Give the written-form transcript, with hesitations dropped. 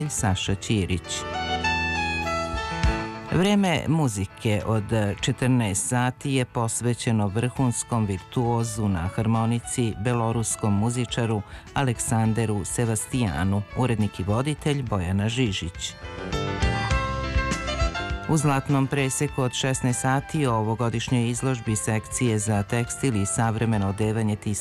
Saša Ćirić. Vreme muzike od 14 sati je posvećeno vrhunskom virtuozu na harmonici, beloruskom muzičaru Aleksanderu Sevastijanu, urednik i voditelj Bojana Žižić. U zlatnom preseku od 16 sati o ovogodišnjoj izložbi sekcije za tekstil i savremeno odevanje